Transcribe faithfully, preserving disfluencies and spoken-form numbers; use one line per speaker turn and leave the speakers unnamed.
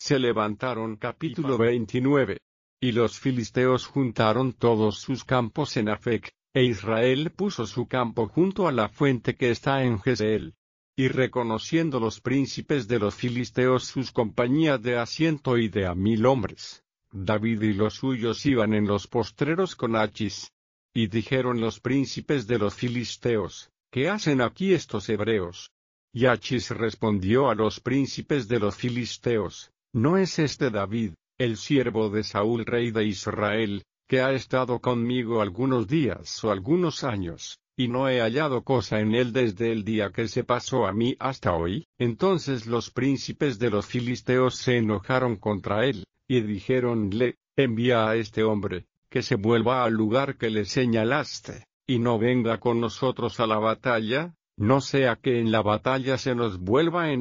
se levantaron. Capítulo veintinueve. Y los filisteos juntaron todos sus campos en Afec, e Israel puso su campo junto a la fuente que está en Jezreel. Y reconociendo los príncipes de los filisteos sus compañías de a ciento y de a mil hombres, David y los suyos iban en los postreros con Achis. Y dijeron los príncipes de los filisteos: ¿Qué hacen aquí estos hebreos? Y Achis respondió a los príncipes de los filisteos: ¿No es este David, el siervo de Saúl rey de Israel, que ha estado conmigo algunos días o algunos años, y no he hallado cosa en él desde el día que se pasó a mí hasta hoy? Entonces los príncipes de los filisteos se enojaron contra él, y dijéronle: Envía a este hombre, que se vuelva al lugar que le señalaste, y no venga con nosotros a la batalla, no sea que en la batalla se nos vuelva en